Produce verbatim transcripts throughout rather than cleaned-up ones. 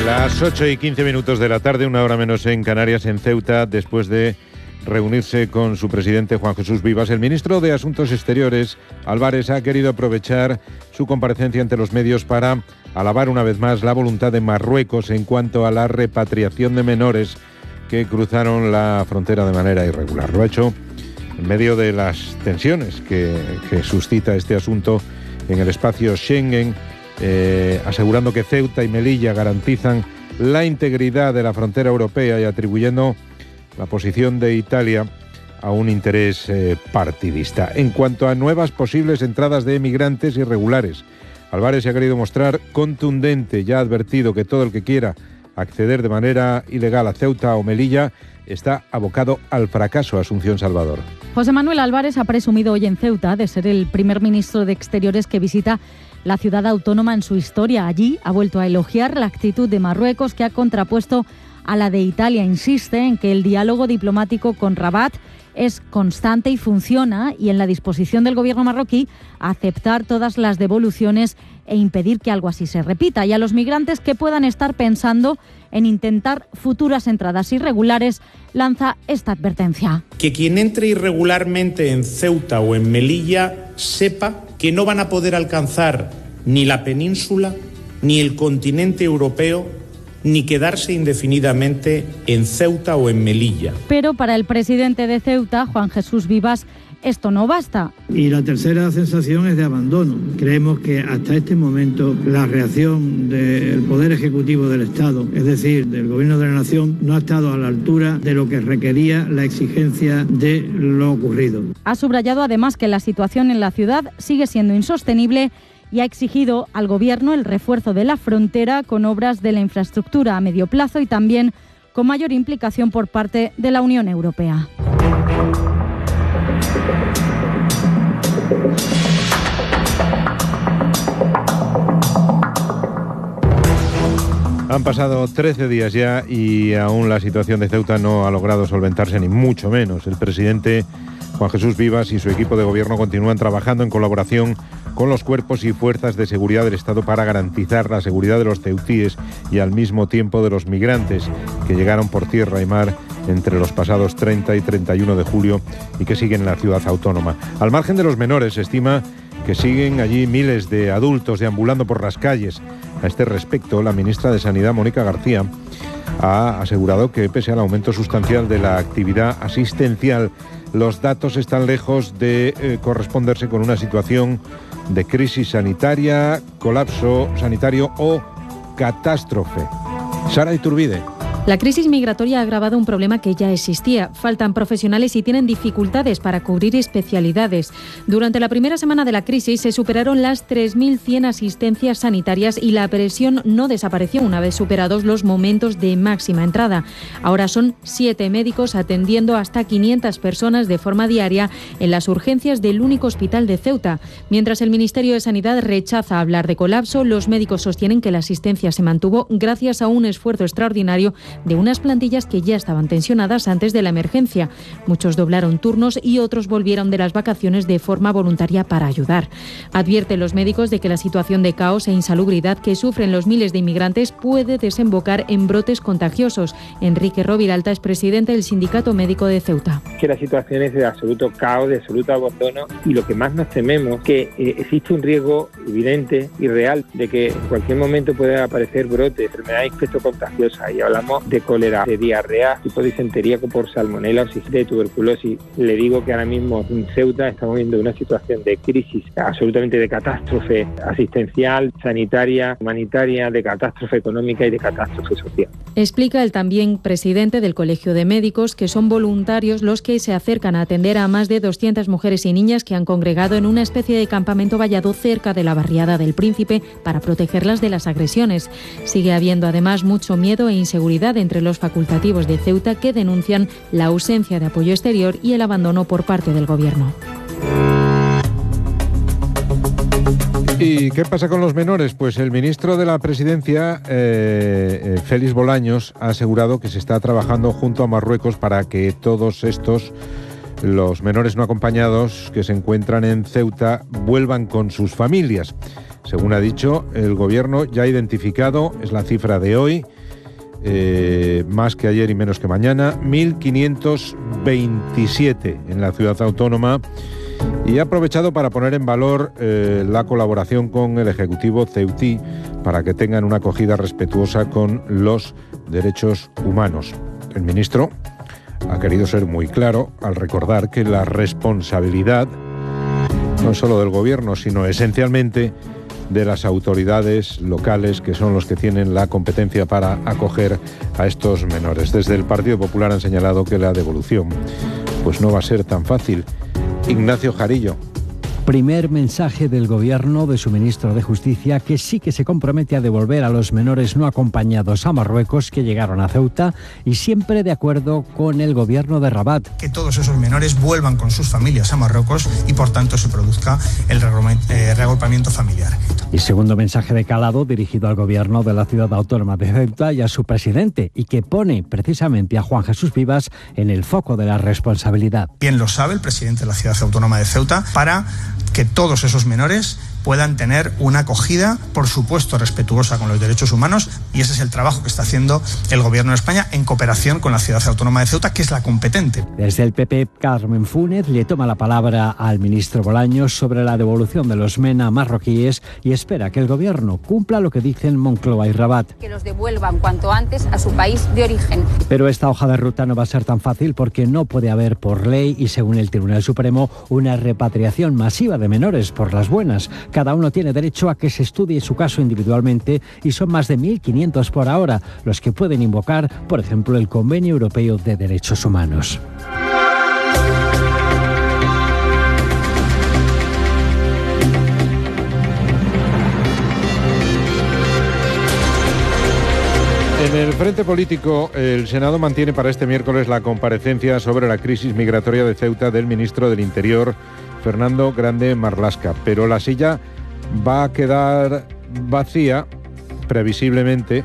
Las ocho y quince minutos de la tarde, una hora menos en Canarias, en Ceuta, después de reunirse con su presidente Juan Jesús Vivas, el ministro de Asuntos Exteriores, Álvarez, ha querido aprovechar su comparecencia ante los medios para alabar una vez más la voluntad de Marruecos en cuanto a la repatriación de menores que cruzaron la frontera de manera irregular. Lo ha hecho en medio de las tensiones que, que suscita este asunto en el espacio Schengen, eh, asegurando que Ceuta y Melilla garantizan la integridad de la frontera europea y atribuyendo la posición de Italia a un interés eh, partidista. En cuanto a nuevas posibles entradas de emigrantes irregulares, Álvarez se ha querido mostrar contundente, ya ha advertido que todo el que quiera acceder de manera ilegal a Ceuta o Melilla está abocado al fracaso. Asunción Salvador. José Manuel Álvarez ha presumido hoy en Ceuta de ser el primer ministro de Exteriores que visita la ciudad autónoma en su historia. Allí ha vuelto a elogiar la actitud de Marruecos, que ha contrapuesto a la de Italia. Insiste en que el diálogo diplomático con Rabat es constante y funciona, y en la disposición del gobierno marroquí a aceptar todas las devoluciones e impedir que algo así se repita. Y a los migrantes que puedan estar pensando en intentar futuras entradas irregulares, lanza esta advertencia. Que quien entre irregularmente en Ceuta o en Melilla sepa que no van a poder alcanzar ni la península, ni el continente europeo, ni quedarse indefinidamente en Ceuta o en Melilla. Pero para el presidente de Ceuta, Juan Jesús Vivas, esto no basta. Y la tercera sensación es de abandono. Creemos que hasta este momento la reacción del Poder Ejecutivo del Estado, es decir, del Gobierno de la Nación, no ha estado a la altura de lo que requería la exigencia de lo ocurrido. Ha subrayado además que la situación en la ciudad sigue siendo insostenible y ha exigido al Gobierno el refuerzo de la frontera con obras de la infraestructura a medio plazo y también con mayor implicación por parte de la Unión Europea. Han pasado trece días ya y aún la situación de Ceuta no ha logrado solventarse, ni mucho menos. El presidente Juan Jesús Vivas y su equipo de gobierno continúan trabajando en colaboración con los cuerpos y fuerzas de seguridad del Estado para garantizar la seguridad de los ceutíes y al mismo tiempo de los migrantes que llegaron por tierra y mar entre los pasados treinta y treinta y uno de julio y que siguen en la ciudad autónoma. Al margen de los menores, se estima que siguen allí miles de adultos deambulando por las calles. A este respecto, la ministra de Sanidad, Mónica García, ha asegurado que pese al aumento sustancial de la actividad asistencial, los datos están lejos de eh, corresponderse con una situación de crisis sanitaria, colapso sanitario o catástrofe. Sara Iturbide. La crisis migratoria ha agravado un problema que ya existía. Faltan profesionales y tienen dificultades para cubrir especialidades. Durante la primera semana de la crisis se superaron las tres mil cien asistencias sanitarias y la presión no desapareció una vez superados los momentos de máxima entrada. Ahora son siete médicos atendiendo hasta quinientas personas de forma diaria en las urgencias del único hospital de Ceuta. Mientras el Ministerio de Sanidad rechaza hablar de colapso, los médicos sostienen que la asistencia se mantuvo gracias a un esfuerzo extraordinario de unas plantillas que ya estaban tensionadas antes de la emergencia. Muchos doblaron turnos y otros volvieron de las vacaciones de forma voluntaria para ayudar. Advierten los médicos de que la situación de caos e insalubridad que sufren los miles de inmigrantes puede desembocar en brotes contagiosos. Enrique Roviralta es presidente del Sindicato Médico de Ceuta. Que la situación es de absoluto caos, de absoluto abandono, y lo que más nos tememos que eh, existe un riesgo evidente y real de que en cualquier momento pueden aparecer brotes de enfermedades infectocontagiosas, y hablamos de cólera, de diarrea, tipo de disentería por salmonela o de tuberculosis. Le digo que ahora mismo en Ceuta estamos viendo una situación de crisis, absolutamente de catástrofe asistencial, sanitaria, humanitaria, de catástrofe económica y de catástrofe social. Explica el también presidente del Colegio de Médicos que son voluntarios los que se acercan a atender a más de doscientas mujeres y niñas que han congregado en una especie de campamento vallado cerca de la barriada del Príncipe para protegerlas de las agresiones. Sigue habiendo además mucho miedo e inseguridad entre los facultativos de Ceuta, que denuncian la ausencia de apoyo exterior y el abandono por parte del gobierno. ¿Y qué pasa con los menores? Pues el ministro de la Presidencia, eh, Félix Bolaños, ha asegurado que se está trabajando junto a Marruecos para que todos estos los menores no acompañados que se encuentran en Ceuta vuelvan con sus familias. Según ha dicho, el Gobierno ya ha identificado, es la cifra de hoy, eh, más que ayer y menos que mañana, mil quinientos veintisiete en la ciudad autónoma, y ha aprovechado para poner en valor eh, la colaboración con el Ejecutivo ceutí para que tengan una acogida respetuosa con los derechos humanos. El ministro ha querido ser muy claro al recordar que la responsabilidad no solo del Gobierno, sino esencialmente de las autoridades locales, que son los que tienen la competencia para acoger a estos menores. Desde el Partido Popular han señalado que la devolución pues no va a ser tan fácil. Ignacio Jarillo. Primer mensaje del Gobierno de su ministro de Justicia, que sí que se compromete a devolver a los menores no acompañados a Marruecos que llegaron a Ceuta, y siempre de acuerdo con el Gobierno de Rabat. Que todos esos menores vuelvan con sus familias a Marruecos y por tanto se produzca el reagrupamiento familiar. Y segundo mensaje de calado dirigido al Gobierno de la Ciudad Autónoma de Ceuta y a su presidente, y que pone precisamente a Juan Jesús Vivas en el foco de la responsabilidad. Bien lo sabe el presidente de la Ciudad Autónoma de Ceuta, para que todos esos menores puedan tener una acogida, por supuesto, respetuosa con los derechos humanos, y ese es el trabajo que está haciendo el Gobierno de España en cooperación con la Ciudad Autónoma de Ceuta, que es la competente. Desde el P P, Carmen Fúnez le toma la palabra al ministro Bolaños sobre la devolución de los MENA marroquíes y espera que el Gobierno cumpla lo que dicen Moncloa y Rabat. Que los devuelvan cuanto antes a su país de origen. Pero esta hoja de ruta no va a ser tan fácil, porque no puede haber por ley y según el Tribunal Supremo una repatriación masiva de menores por las buenas. Cada uno tiene derecho a que se estudie su caso individualmente, y son más de mil quinientos por ahora los que pueden invocar, por ejemplo, el Convenio Europeo de Derechos Humanos. En el frente político, el Senado mantiene para este miércoles la comparecencia sobre la crisis migratoria de Ceuta del ministro del Interior, Fernando Grande Marlaska, pero la silla va a quedar vacía, previsiblemente,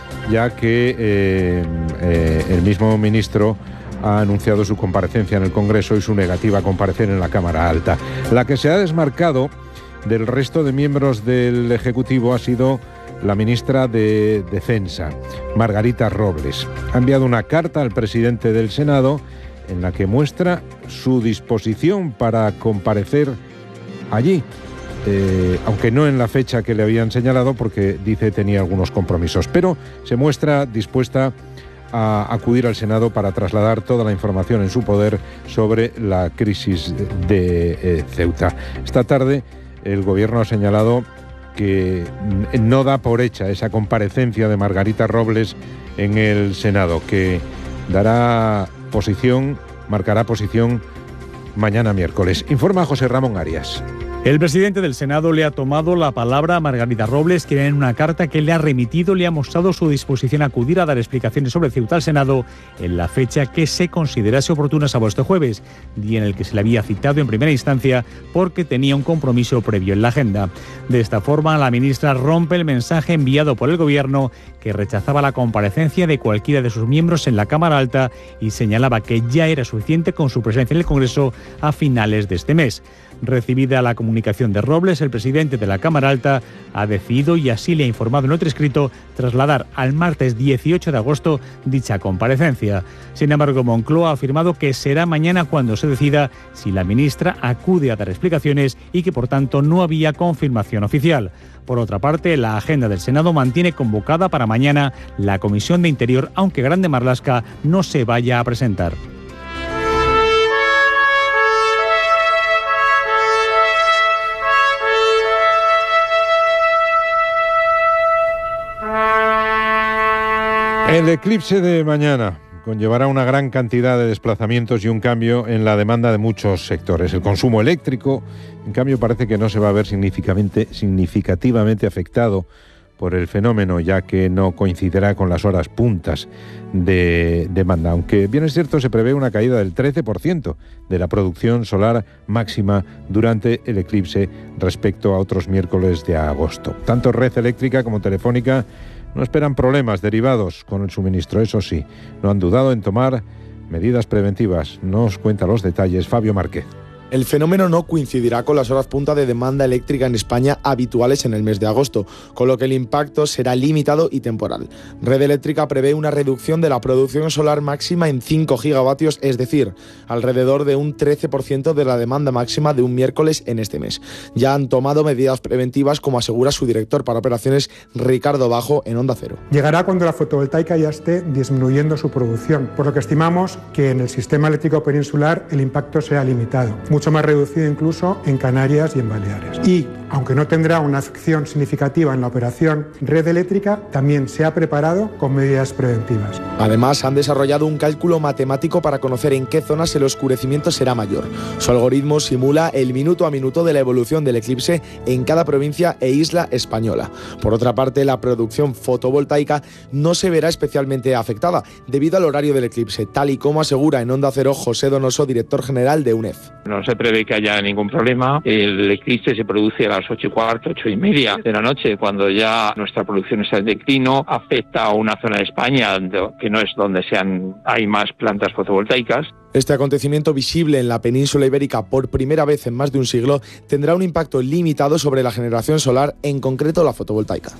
ya que eh, eh, el mismo ministro ha anunciado su comparecencia en el Congreso y su negativa a comparecer en la Cámara Alta. La que se ha desmarcado del resto de miembros del Ejecutivo ha sido la ministra de Defensa, Margarita Robles. Ha enviado una carta al presidente del Senado en la que muestra su disposición para comparecer allí, eh, aunque no en la fecha que le habían señalado, porque dice tenía algunos compromisos, pero se muestra dispuesta a acudir al Senado para trasladar toda la información en su poder sobre la crisis de eh, Ceuta. Esta tarde el Gobierno ha señalado que no da por hecha esa comparecencia de Margarita Robles en el Senado, que dará posición, marcará posición mañana miércoles. Informa José Ramón Arias. El presidente del Senado le ha tomado la palabra a Margarita Robles, que en una carta que le ha remitido le ha mostrado su disposición a acudir a dar explicaciones sobre Ceuta al Senado en la fecha que se considerase oportuna, salvo este jueves, día en el que se le había citado en primera instancia porque tenía un compromiso previo en la agenda. De esta forma, la ministra rompe el mensaje enviado por el Gobierno, que rechazaba la comparecencia de cualquiera de sus miembros en la Cámara Alta y señalaba que ya era suficiente con su presencia en el Congreso a finales de este mes. Recibida la comunicación de Robles, el presidente de la Cámara Alta ha decidido, y así le ha informado en otro escrito, trasladar al martes dieciocho de agosto dicha comparecencia. Sin embargo, Moncloa ha afirmado que será mañana cuando se decida si la ministra acude a dar explicaciones y que, por tanto, no había confirmación oficial. Por otra parte, la agenda del Senado mantiene convocada para mañana la Comisión de Interior, aunque Grande Marlaska no se vaya a presentar. El eclipse de mañana conllevará una gran cantidad de desplazamientos y un cambio en la demanda de muchos sectores. El consumo eléctrico, en cambio, parece que no se va a ver significativamente, significativamente afectado por el fenómeno, ya que no coincidirá con las horas puntas de demanda. Aunque bien es cierto, se prevé una caída del trece por ciento de la producción solar máxima durante el eclipse respecto a otros miércoles de agosto. Tanto Red Eléctrica como Telefónica no esperan problemas derivados con el suministro. Eso sí, no han dudado en tomar medidas preventivas. Nos cuenta los detalles Fabio Márquez. El fenómeno no coincidirá con las horas punta de demanda eléctrica en España habituales en el mes de agosto, con lo que el impacto será limitado y temporal. Red Eléctrica prevé una reducción de la producción solar máxima en cinco gigavatios, es decir, alrededor de un trece por ciento de la demanda máxima de un miércoles en este mes. Ya han tomado medidas preventivas, como asegura su director para operaciones, Ricardo Bajo, en Onda Cero. Llegará cuando la fotovoltaica ya esté disminuyendo su producción, por lo que estimamos que en el sistema eléctrico peninsular el impacto sea limitado, mucho más reducido incluso en Canarias y en Baleares. Y, aunque no tendrá una afección significativa en la operación, Red Eléctrica también se ha preparado con medidas preventivas. Además, han desarrollado un cálculo matemático para conocer en qué zonas el oscurecimiento será mayor. Su algoritmo simula el minuto a minuto de la evolución del eclipse en cada provincia e isla española. Por otra parte, la producción fotovoltaica no se verá especialmente afectada debido al horario del eclipse, tal y como asegura en Onda Cero José Donoso, director general de U N E F. No se prevé que haya ningún problema. El eclipse se produce a las ocho y cuarto, ocho y media de la noche, cuando ya nuestra producción está en declino. Afecta a una zona de España que no es donde sean hay más plantas fotovoltaicas. Este acontecimiento, visible en la península ibérica por primera vez en más de un siglo, tendrá un impacto limitado sobre la generación solar, en concreto la fotovoltaica.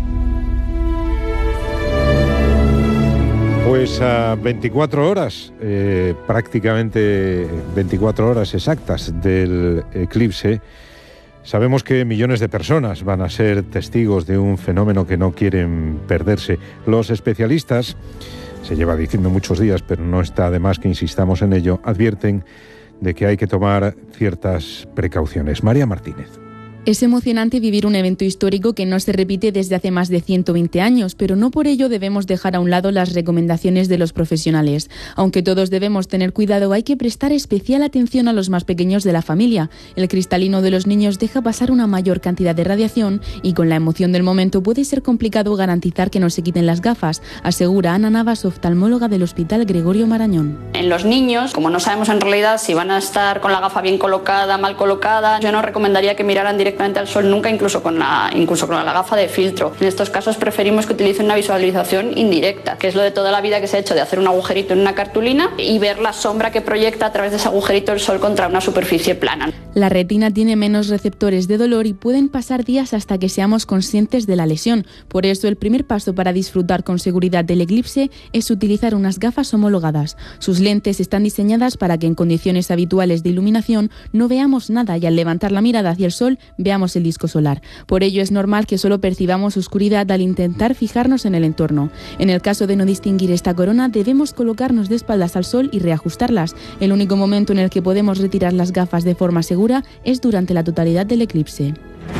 Pues a veinticuatro horas, eh, prácticamente veinticuatro horas exactas del eclipse, sabemos que millones de personas van a ser testigos de un fenómeno que no quieren perderse. Los especialistas, se lleva diciendo muchos días, pero no está de más que insistamos en ello, advierten de que hay que tomar ciertas precauciones. María Martínez. Es emocionante vivir un evento histórico que no se repite desde hace más de ciento veinte años, pero no por ello debemos dejar a un lado las recomendaciones de los profesionales. Aunque todos debemos tener cuidado, hay que prestar especial atención a los más pequeños de la familia. El cristalino de los niños deja pasar una mayor cantidad de radiación y con la emoción del momento puede ser complicado garantizar que no se quiten las gafas, asegura Ana Navas, oftalmóloga del Hospital Gregorio Marañón. En los niños, como no sabemos en realidad si van a estar con la gafa bien colocada, mal colocada, yo no recomendaría que miraran directamente al sol nunca, incluso con la incluso con la gafa de filtro. En estos casos preferimos que utilicen una visualización indirecta, que es lo de toda la vida que se ha hecho de hacer un agujerito en una cartulina y ver la sombra que proyecta a través de ese agujerito el sol contra una superficie plana. La retina tiene menos receptores de dolor y pueden pasar días hasta que seamos conscientes de la lesión. Por eso el primer paso para disfrutar con seguridad del eclipse es utilizar unas gafas homologadas. Sus lentes están diseñadas para que en condiciones habituales de iluminación no veamos nada y al levantar la mirada hacia el sol veamos el disco solar. Por ello es normal que solo percibamos oscuridad al intentar fijarnos en el entorno. En el caso de no distinguir esta corona, debemos colocarnos de espaldas al sol y reajustarlas. El único momento en el que podemos retirar las gafas de forma segura es durante la totalidad del eclipse.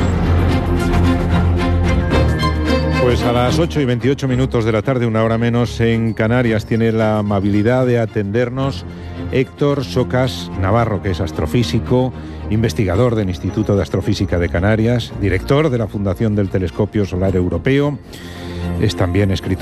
Pues a las ocho y veintiocho minutos de la tarde, una hora menos en Canarias, tiene la amabilidad de atendernos Héctor Socas Navarro, que es astrofísico, investigador del Instituto de Astrofísica de Canarias, director de la Fundación del Telescopio Solar Europeo, es también escritor